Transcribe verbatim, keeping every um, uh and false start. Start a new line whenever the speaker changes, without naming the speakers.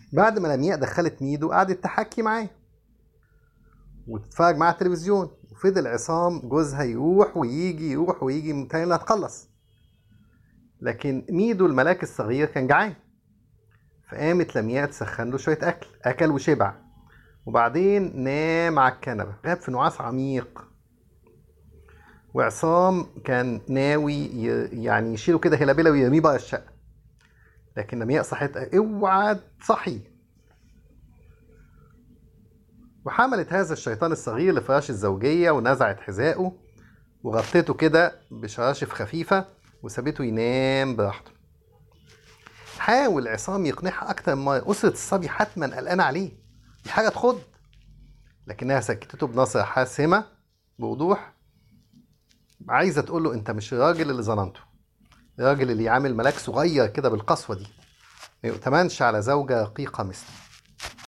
بعد ما لمياء دخلت ميدو قعدت تحكي معاه وتتفرج معاه على التلفزيون، وفضل عصام جوزها يروح ويجي يروح ويجي متهيألي إنها تخلص. لكن ميدو الملاك الصغير كان جعان، فقامت لمياء تسخن له شوية أكل، أكل وشبع، وبعدين نام على الكنبة غاب في نعاس عميق. وعصام كان ناوي ي- يعني يشيله كده هلابيلا ويرميه بره الشقة، لكن لمياء صحت اوعى تصحي، وحملت هذا الشيطان الصغير لفراش الزوجية ونزعت حذائه وغطيته كده بشراشف خفيفة وسابته ينام براحته. حاول عصام يقنعها أكتر ما أسرة الصبي حتما قلقانة عليه، دي حاجة تخض، لكنها سكتته بنظرة حاسمة بوضوح، عايزة تقول له أنت مش الراجل اللي ظننته، الراجل اللي يعامل ملاك صغير كده بالقسوة دي ما يؤتمنش على زوجة رقيقة مثلي.